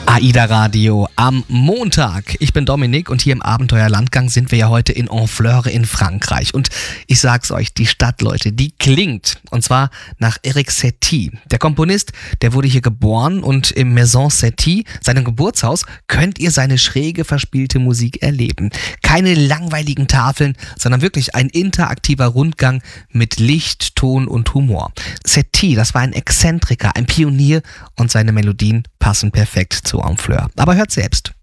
AIDA Radio am Montag. Ich bin Dominik und hier im Abenteuerlandgang sind wir ja heute in Honfleur in Frankreich. Und ich sag's euch, die Stadt, Leute, die klingt. Und zwar nach Erik Satie. Der Komponist, der wurde hier geboren und im Maison Satie, seinem Geburtshaus, könnt ihr seine schräge, verspielte Musik erleben. Keine langweiligen Tafeln, sondern wirklich ein interaktiver Rundgang mit Licht, Ton und Humor. Satie, das war ein Exzentriker, ein Pionier und seine Melodien passen perfekt zu Honfleur. Aber hört selbst.